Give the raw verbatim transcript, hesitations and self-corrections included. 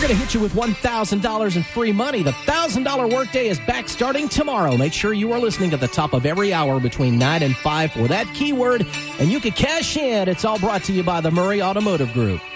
going to hit you with one thousand dollars in free money. The one thousand dollars workday is back starting tomorrow. Make sure you are listening at the top of every hour between nine and five for that keyword, and you can cash in. It's all brought to you by the Murray Automotive Group.